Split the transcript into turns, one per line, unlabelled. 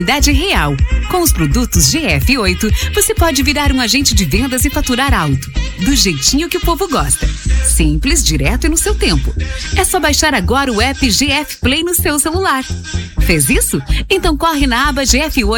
Idade real. Com os produtos GF8, você pode virar um agente de vendas e faturar alto. Do jeitinho que o povo gosta. Simples, direto e no seu tempo. É só baixar agora o app GF Play no seu celular. Fez isso? Então corre na aba GF8